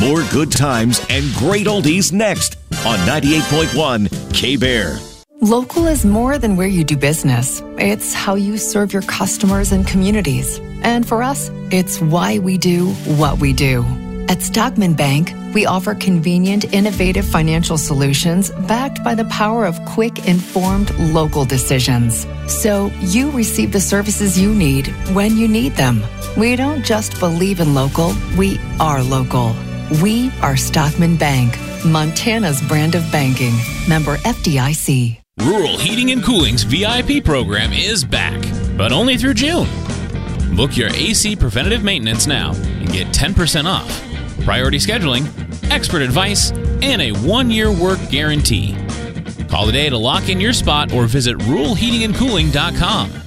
More good times and great oldies next on 98.1 K-Bear. Local is more than where you do business. It's how you serve your customers and communities. And for us, it's why we do what we do. At Stockman Bank, we offer convenient, innovative financial solutions backed by the power of quick, informed local decisions. So you receive the services you need when you need them. We don't just believe in local, we are local. We are Stockman Bank, Montana's brand of banking. Member FDIC. Rural Heating and Cooling's VIP program is back, but only through June. Book your AC preventative maintenance now and get 10% off. Priority scheduling, expert advice, and a 1-year work guarantee. Call today to lock in your spot or visit ruralheatingandcooling.com.